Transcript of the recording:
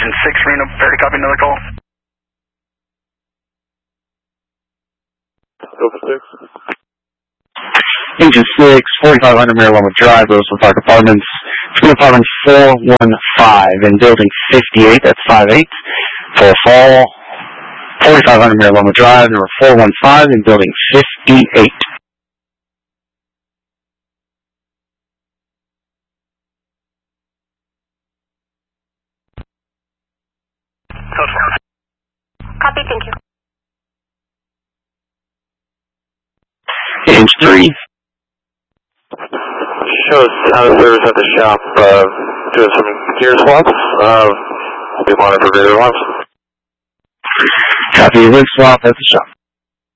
Engine 6, Reno, prepare to copy another call. Open 6. Engine 6, 4500 Maryland Drive, Louisville Park Apartments. School Apartment 415 in Building 58, that's 58. For fall, 4500 Maryland Drive, number 415 in Building 58. Copy, thank you. Engine 3. Shows out of service at the shop, doing some gear swaps. Be monitor for gear swaps. Copy, link swap at the shop.